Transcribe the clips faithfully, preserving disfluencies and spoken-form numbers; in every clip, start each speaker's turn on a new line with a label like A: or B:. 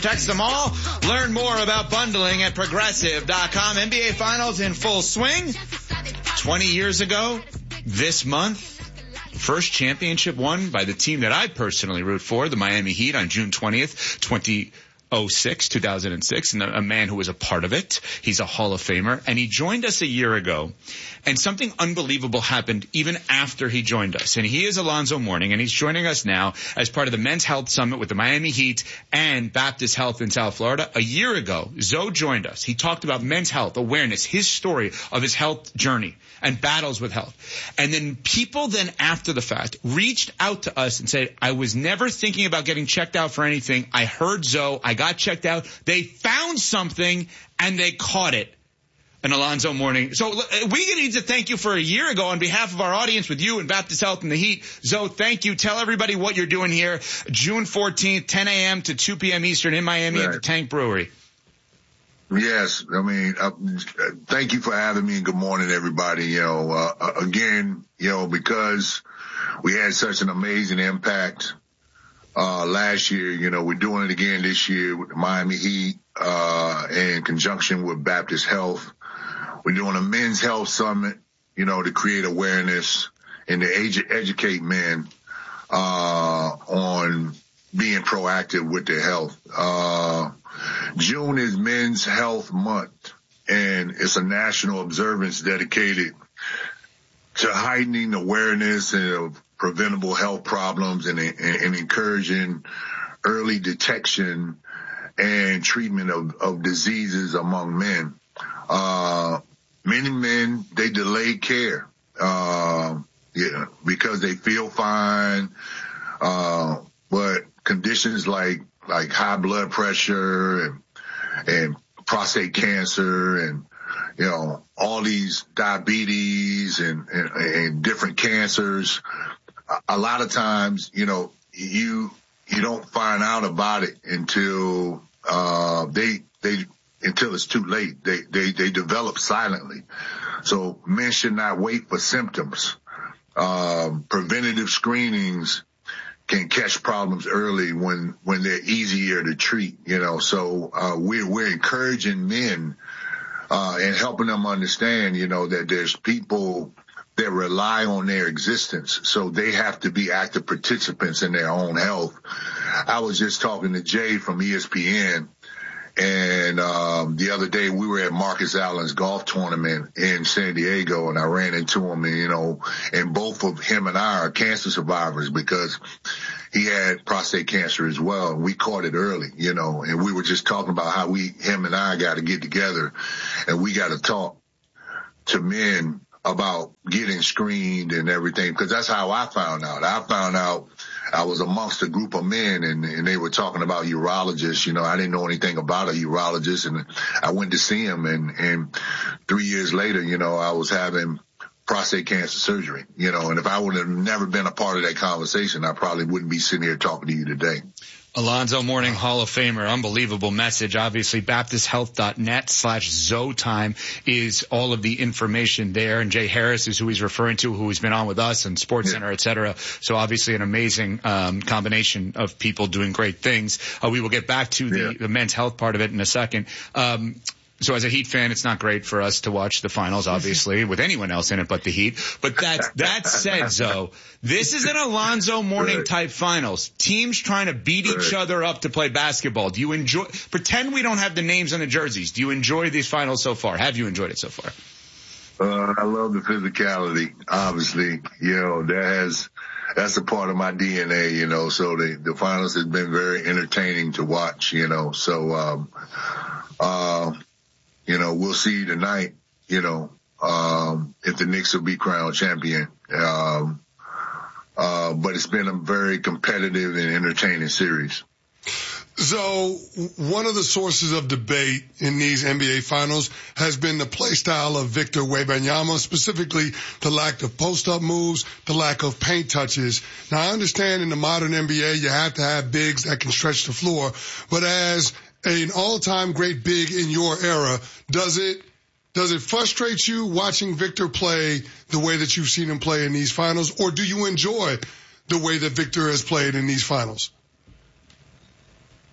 A: Text them all. Learn more about bundling at progressive dot com. N B A Finals in full swing. twenty years ago, this month, first championship won by the team that I personally root for, the Miami Heat, on June twentieth, twenty oh six, two thousand six, and a man who was a part of it. He's a Hall of Famer, and he joined us a year ago, and something unbelievable happened even after he joined us. And he is Alonzo Mourning, and he's joining us now as part of the Men's Health Summit with the Miami Heat and Baptist Health in South Florida. A year ago, Zoe joined us. He talked about men's health awareness, his story of his health journey and battles with health. And then people then after the fact reached out to us and said, I was never thinking about getting checked out for anything. I heard Zoe. I got checked out. They found something and they caught it. And Alonzo Mourning. So we need to thank you for a year ago on behalf of our audience with you and Baptist Health and the Heat. Zoe, thank you. Tell everybody what you're doing here. June fourteenth, ten a.m. to two p.m. Eastern in Miami right. at the Tank Brewery.
B: Yes. I mean, uh, thank you for having me and good morning, everybody. You know, uh, again, you know, because we had such an amazing impact, uh, last year, you know, we're doing it again this year with the Miami Heat, uh, in conjunction with Baptist Health. We're doing a men's health summit, you know, to create awareness and to edu- educate men, uh, on being proactive with their health. Uh, June is Men's Health Month, and it's a national observance dedicated to heightening awareness of preventable health problems and, and, and encouraging early detection and treatment of, of diseases among men. Uh, many men, they delay care, uh, yeah, because they feel fine, uh, but conditions like like high blood pressure and and prostate cancer and you know all these diabetes and, and, and different cancers. A lot of times, you know, you you don't find out about it until uh they they until it's too late. They they they develop silently. So men should not wait for symptoms. Um, preventative screenings can catch problems early when, when they're easier to treat, you know. So, uh, we're, we're encouraging men, uh, and helping them understand, you know, that there's people that rely on their existence. So they have to be active participants in their own health. I was just talking to Jay from E S P N, and, um, the other day we were at Marcus Allen's golf tournament in San Diego, and I ran into him, and, you know, and both of him and I are cancer survivors because he had prostate cancer as well, and we caught it early, you know, and we were just talking about how we, him and I got to get together and we got to talk to men about getting screened and everything, because that's how I found out. I found out I was amongst a group of men, and, and they were talking about urologists. You know, I didn't know anything about a urologist, and I went to see him, and, and three years later, you know, I was having prostate cancer surgery, you know, and if I would have never been a part of that conversation, I probably wouldn't be sitting here talking to you today.
A: Alonzo Mourning, Hall of Famer, unbelievable message. Obviously, Baptist Health dot net slash Zotime is all of the information there. And Jay Harris is who he's referring to, who has been on with us and SportsCenter, yeah. et cetera. So obviously an amazing um, combination of people doing great things. Uh, we will get back to the, yeah. the men's health part of it in a second. Um, So as a Heat fan, it's not great for us to watch the finals, obviously, with anyone else in it but the Heat. But that, that said, Zoe, this is an Alonzo Mourning type finals. Teams trying to beat each other up to play basketball. Do you enjoy, pretend we don't have the names on the jerseys. Do you enjoy these finals so far? Have you enjoyed it so far?
B: Uh, I love the physicality, obviously. You know, that has, that's a part of my D N A, you know, so the, the finals has been very entertaining to watch, you know, so, um, uh, you know, we'll see tonight, you know, um, if the Knicks will be crowned champion. Um, uh, but it's been a very competitive and entertaining series.
C: So one of the sources of debate in these N B A finals has been the play style of Victor Wembanyama, specifically the lack of post-up moves, the lack of paint touches. Now, I understand in the modern N B A you have to have bigs that can stretch the floor, but as an all-time great big in your era, does it does it frustrate you watching Victor play the way that you've seen him play in these finals, or do you enjoy the way that Victor has played in these finals?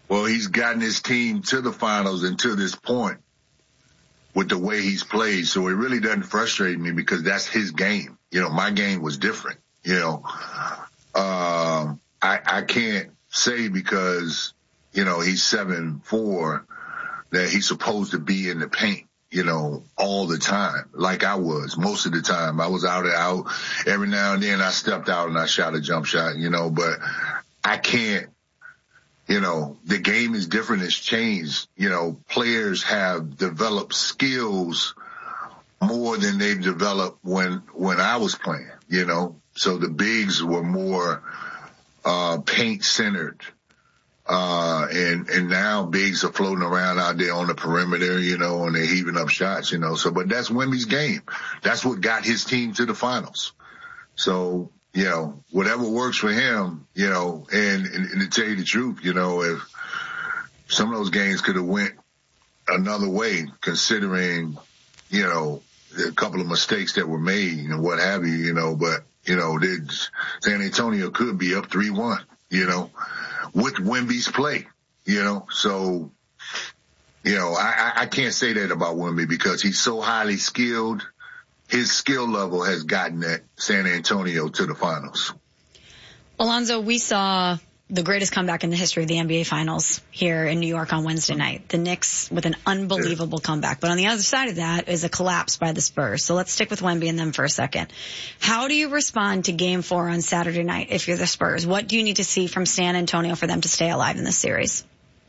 B: Well, he's gotten his team to the finals and to this point with the way he's played. So it really doesn't frustrate me because that's his game. You know, my game was different, you know. Um, I, I can't say because, you know, he's seven four that he's supposed to be in the paint, you know, all the time, like I was most of the time. I was out and out. Every now and then I stepped out and I shot a jump shot, you know, but I can't. You know, the game is different. It's changed. You know, players have developed skills more than they've developed when, when I was playing, you know. So the bigs were more, uh, paint centered. Uh, and, and now bigs are floating around out there on the perimeter, you know, and they're heaving up shots, you know. So, but that's Wemby's game. That's what got his team to the finals. So, you know, whatever works for him, you know, and, and, and to tell you the truth, you know, if some of those games could have went another way, considering, you know, a couple of mistakes that were made and what have you, you know, but, you know, San Antonio could be up three one, you know, with Wemby's play, you know, so, you know, I, I can't say that about Wemby because he's so highly skilled. His skill level has gotten at San Antonio to the finals.
D: Alonzo, we saw the greatest comeback in the history of the N B A Finals here in New York on Wednesday night. The Knicks with an unbelievable comeback. But on the other side of that is a collapse by the Spurs. So let's stick with Wemby and them for a second. How do you respond to Game four on Saturday night if you're the Spurs? What do you need to see from San Antonio for them to stay alive in this series?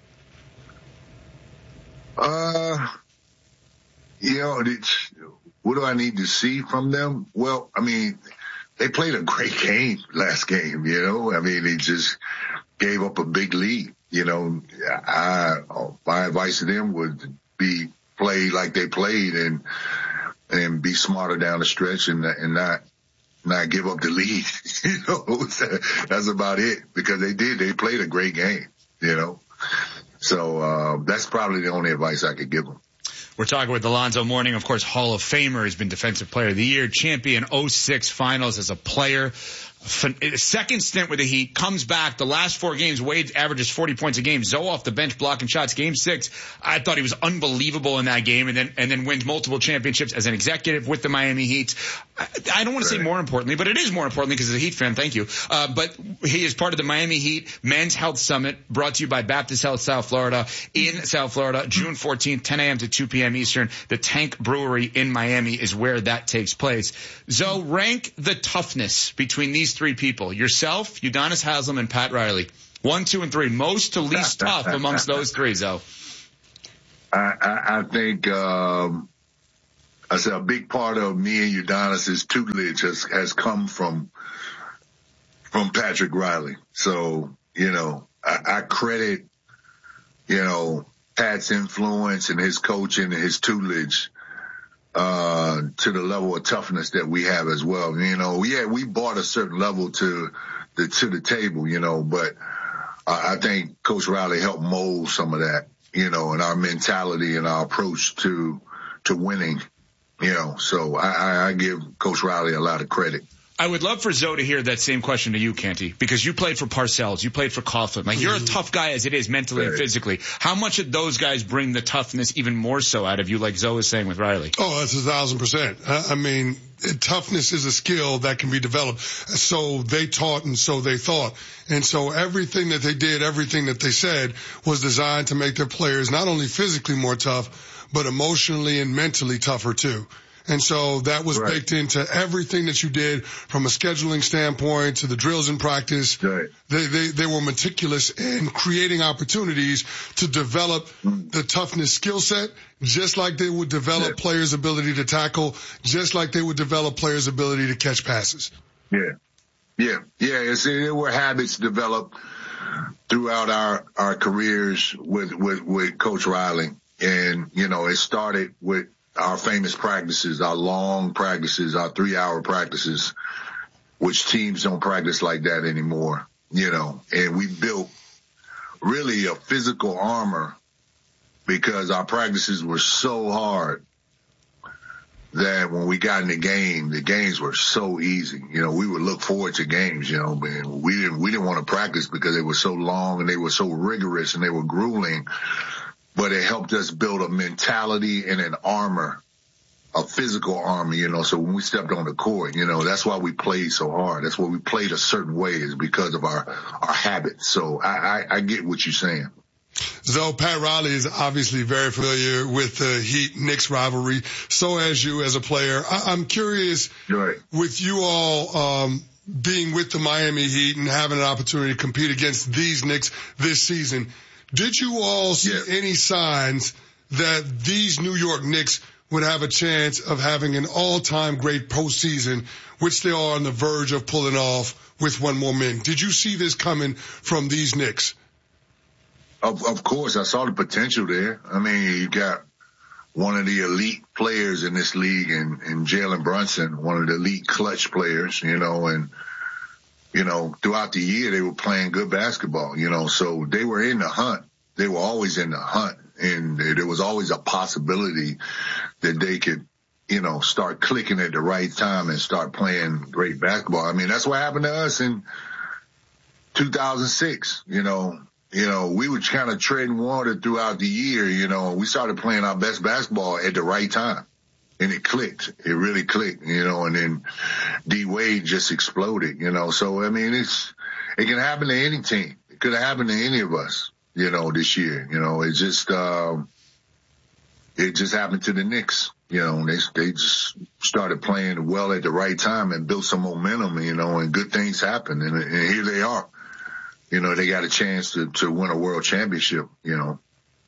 B: Uh, you know, it's... What do I need to see from them? Well, I mean, they played a great game last game, you know. I mean, they just gave up a big lead, you know. I, my advice to them would be play like they played and and be smarter down the stretch and and not not give up the lead, you know. That's about it because they did. They played a great game, you know. So uh, that's probably the only advice I could give them.
A: We're talking with Alonzo Mourning, of course, Hall of Famer. He's been Defensive Player of the Year, champion oh six Finals as a player. Second stint with the Heat, comes back. The last four games, Wade averages forty points a game. Zoe off the bench blocking shots. Game six, I thought he was unbelievable in that game, and then and then wins multiple championships as an executive with the Miami Heat. I, I don't want to say more importantly, but it is more importantly because as a Heat fan, thank you. Uh, but he is part of the Miami Heat Men's Health Summit, brought to you by Baptist Health South Florida in South Florida, June fourteenth, ten a.m. to two p.m. Eastern. The Tank Brewery in Miami is where that takes place. Zoe, rank the toughness between these three people, yourself, Udonis Haslem, and Pat Riley. One, two, and three. Most to least tough amongst those three, Zoe.
B: I, I, I think, um, I said a big part of me and Udonis's tutelage has, has come from, from Patrick Riley. So, you know, I, I credit, you know, Pat's influence and his coaching and his tutelage uh, to the level of toughness that we have as well. You know, yeah, we brought a certain level to the, to the table, you know, but uh, I think Coach Riley helped mold some of that, you know, and our mentality and our approach to, to winning, you know, so I, I, I give Coach Riley a lot of credit.
A: I would love for Zoe to hear that same question to you, Canty, because you played for Parcells, you played for Coughlin. Like, you're a tough guy as it is mentally and physically. How much did those guys bring the toughness even more so out of you, like Zoe was saying with Riley?
C: Oh, that's a thousand percent. I mean, toughness is a skill that can be developed. So they taught and so they thought. And so everything that they did, everything that they said was designed to make their players not only physically more tough, but emotionally and mentally tougher too. And so that was right. baked into everything that you did from a scheduling standpoint to the drills in practice.
B: Right.
C: They, they, they were meticulous in creating opportunities to develop mm. the toughness skill set, just like they would develop yeah. players' ability to tackle, just like they would develop players' ability to catch passes.
B: Yeah. Yeah. Yeah. It's, there were habits developed throughout our, our careers with, with, with Coach Riley. And, you know, it started with our famous practices, our long practices, our three hour practices, which teams don't practice like that anymore, you know, and we built really a physical armor because our practices were so hard that when we got in the game, the games were so easy. You know, we would look forward to games, you know, and we didn't, we didn't want to practice because they were so long and they were so rigorous and they were grueling, but it helped us build a mentality and an armor, a physical armor, you know, so when we stepped on the court, you know, that's why we played so hard. That's why we played a certain way, is because of our, our habits. So I, I, I get what you're saying.
C: So Pat Riley is obviously very familiar with the Heat-Knicks rivalry. So as you as a player. I, I'm curious,
B: right,
C: with you all um, being with the Miami Heat and having an opportunity to compete against these Knicks this season, did you all see
B: yeah.
C: any signs that these New York Knicks would have a chance of having an all-time great postseason, which they are on the verge of pulling off with one more min? Did you see this coming from these Knicks?
B: Of, of course, I saw the potential there. I mean, you got one of the elite players in this league, and, and Jalen Brunson, one of the elite clutch players, you know, and, you know, throughout the year they were playing good basketball, you know, so they were in the hunt. They were always in the hunt, and there was always a possibility that they could, you know, start clicking at the right time and start playing great basketball. I mean, that's what happened to us in two thousand six, you know. You know, we were kind of treading water throughout the year, you know. We started playing our best basketball at the right time, and it clicked. It really clicked, you know, and then D Wade just exploded, you know. So, I mean, it's, it can happen to any team. It could have happened to any of us, you know, this year. You know, it just, um, it just happened to the Knicks. You know, they, they just started playing well at the right time and built some momentum, you know, and good things happened. And, and here they are. You know, they got a chance to, to win a world championship, you know.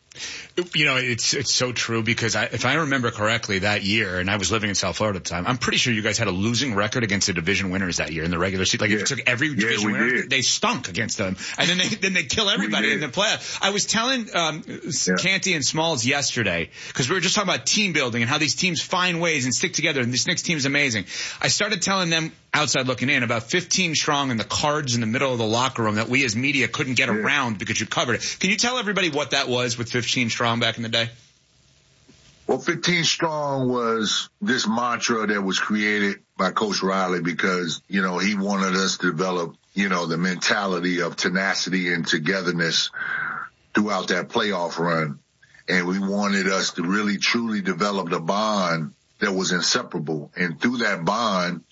A: You know, it's it's so true, because I, if I remember correctly, that year, and I was living in South Florida at the time, I'm pretty sure you guys had a losing record against the division winners that year in the regular season. Like,
B: yeah.
A: if you took every
B: yeah,
A: division winner,
B: did.
A: they stunk against them, and then they then they kill everybody in the playoffs. I was telling um, yeah. Canty and Smalls yesterday, because we were just talking about team building and how these teams find ways and stick together, and this Knicks team is amazing. I started telling them, outside looking in, about fifteen strong and the cards in the middle of the locker room that we as media couldn't get yeah. around because you covered it. Can you tell everybody what that was with fifteen strong back in the day?
B: Well, fifteen strong was this mantra that was created by Coach Riley because, you know, he wanted us to develop, you know, the mentality of tenacity and togetherness throughout that playoff run. And we wanted us to really, truly develop the bond that was inseparable. And through that bond,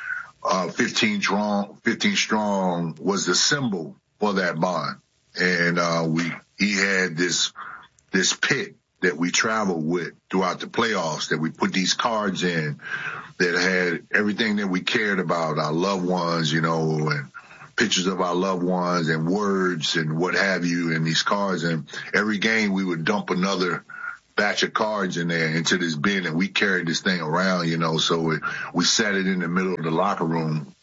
B: uh, fifteen strong, fifteen strong was the symbol for that bond. And, uh, we, he had this, this pit that we traveled with throughout the playoffs, that we put these cards in that had everything that we cared about, our loved ones, you know, and pictures of our loved ones and words and what have you in these cards. And every game we would dump another batch of cards in there into this bin, and we carried this thing around, you know, so it, we set it in the middle of the locker room,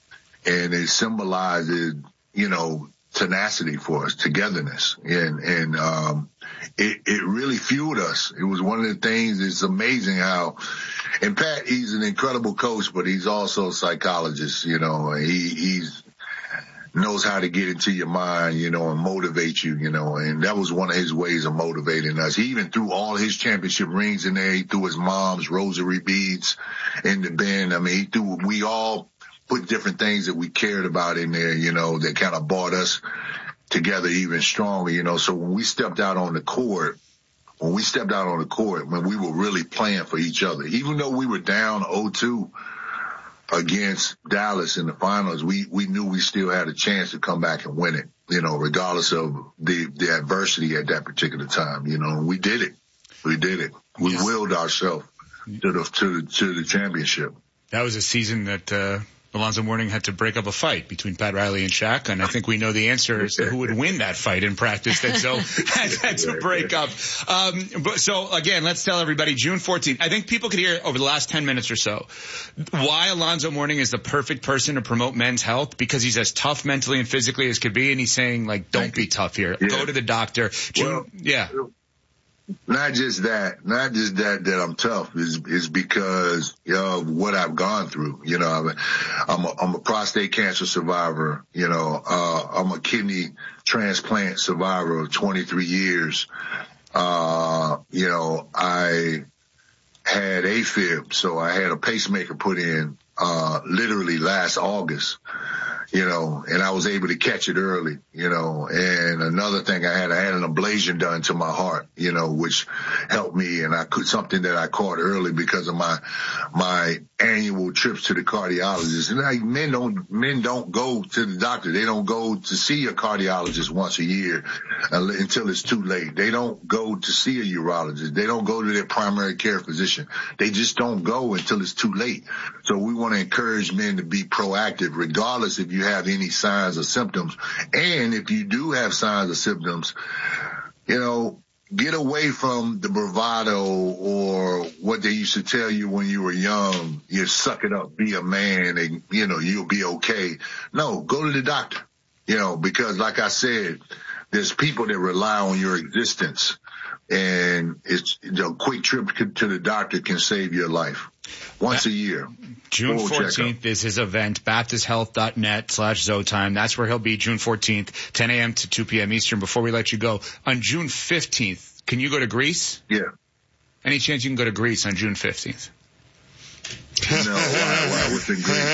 B: and it symbolized, you know, tenacity for us, togetherness. And, and, um, it, it really fueled us. It was one of the things. It's amazing how, and Pat, he's an incredible coach, but he's also a psychologist, you know, he, he's, knows how to get into your mind, you know, and motivate you, you know, and that was one of his ways of motivating us. He even threw all his championship rings in there. He threw his mom's rosary beads in the bin. I mean, he threw, we all put different things that we cared about in there, you know, that kind of brought us together even stronger, you know. So when we stepped out on the court, when we stepped out on the court, when we were really playing for each other, even though we were down oh two against Dallas in the finals, we, we knew we still had a chance to come back and win it, you know, regardless of the, the adversity at that particular time, you know. We did it. We did it. We yes. willed ourselves to the, to the, to the championship.
A: That was a season that, uh, Alonzo Mourning had to break up a fight between Pat Riley and Shaq, and I think we know the answer as to who would win that fight in practice that Zoe had, had to break up. Um, but so again, let's tell everybody June fourteenth. I think people could hear over the last ten minutes or so why Alonzo Mourning is the perfect person to promote men's health, because he's as tough mentally and physically as could be, and he's saying, like, don't be tough here. Yeah. Go to the doctor. June, well, yeah.
B: Not just that, not just that, that I'm tough is, is because, you know, of what I've gone through. You know, I'm a, I'm a, I'm a prostate cancer survivor. You know, uh, I'm a kidney transplant survivor of twenty-three years. Uh, you know, I had AFib, so I had a pacemaker put in uh literally last August, you know, and I was able to catch it early, you know. And another thing I had, I had an ablation done to my heart, you know, which helped me, and I could something that I caught early because of my my annual trips to the cardiologist. And like men don't men don't go to the doctor. They don't go to see a cardiologist once a year until it's too late. They don't go to see a urologist. They don't go to their primary care physician. They just don't go until it's too late. So we want to encourage men to be proactive, regardless if you have any signs or symptoms. And if you do have signs or symptoms, you know, get away from the bravado or what they used to tell you when you were young. You suck it up, be a man, and, you know, you'll be okay. No, go to the doctor, you know, because like I said, there's people that rely on your existence, and it's, you know, a quick trip to the doctor can save your life once a year.
A: June fourteenth is his event, baptist health dot net slash Zotime. That's where he'll be, June fourteenth, ten a.m. to two p.m. Eastern. Before we let you go, on June fifteenth, can you go to Greece?
B: Yeah.
A: Any chance you can go to Greece on June fifteenth?
B: No, why, why was in Greece?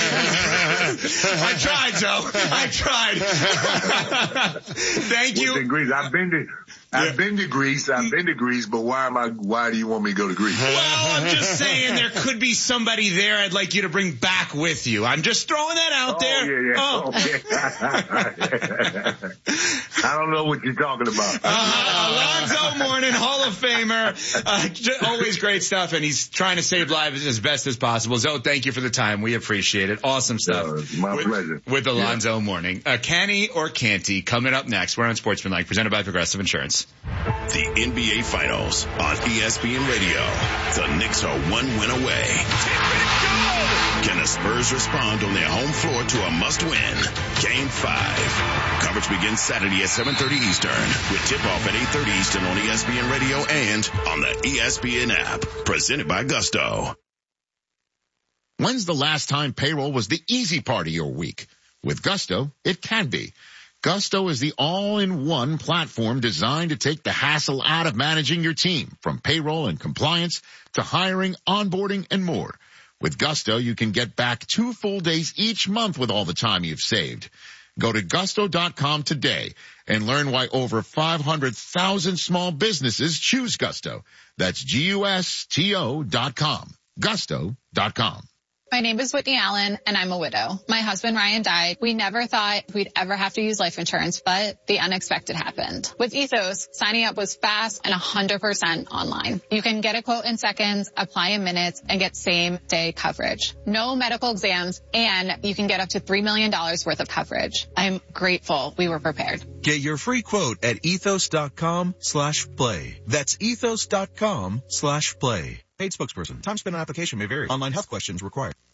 A: I tried, Joe. I tried. Thank you.
B: In Greece, I've been to, I've yeah. been to Greece. I've been to Greece, but why am I? Why do you want me to go to Greece?
A: Well, I'm just saying there could be somebody there I'd like you to bring back with you. I'm just throwing that out
B: oh,
A: there.
B: Yeah, yeah.
A: Oh,
B: okay. I don't know what you're talking about.
A: Uh, Alonzo Mourning, Hall of Famer, uh, always great stuff, and he's trying to save lives as best as possible. Zoe, thank you for the time. We appreciate it. Awesome stuff.
B: Uh, my
A: with,
B: pleasure.
A: With Alonzo yeah. Mourning. Uh, Canny or Canty coming up next. We're on Sportsmanlike, presented by Progressive Insurance.
E: The N B A Finals on E S P N Radio. The Knicks are one win away. Can the Spurs respond on their home floor to a must-win? Game five. Coverage begins Saturday at seven thirty Eastern with tip-off at eight thirty Eastern on E S P N Radio and on the E S P N app. Presented by Gusto.
F: When's the last time payroll was the easy part of your week? With Gusto, it can be. Gusto is the all-in-one platform designed to take the hassle out of managing your team, from payroll and compliance to hiring, onboarding, and more. With Gusto, you can get back two full days each month with all the time you've saved. Go to gusto dot com today and learn why over five hundred thousand small businesses choose Gusto. That's G U S T O dot com. gusto dot com.
G: My name is Whitney Allen, and I'm a widow. My husband, Ryan, died. We never thought we'd ever have to use life insurance, but the unexpected happened. With Ethos, signing up was fast and one hundred percent online. You can get a quote in seconds, apply in minutes, and get same-day coverage. No medical exams, and you can get up to three million dollars worth of coverage. I'm grateful we were prepared.
H: Get your free quote at ethos dot com slash play. That's ethos dot com slash play. Paid spokesperson. Time spent on application may vary. Online health questions required.